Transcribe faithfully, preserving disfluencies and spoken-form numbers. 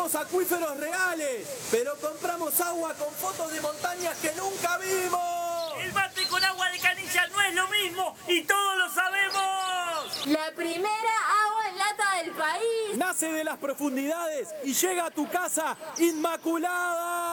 tenemos acuíferos reales, pero compramos agua con fotos de montañas que nunca vimos. El mate con agua de canilla no es lo mismo y todos lo sabemos. La primera agua en lata del país. Nace de las profundidades y llega a tu casa inmaculada.